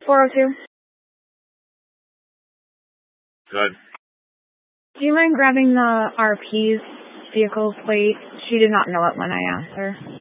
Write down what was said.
402. Good. Do you mind grabbing the RP's vehicle plate? She did not know it when I asked her.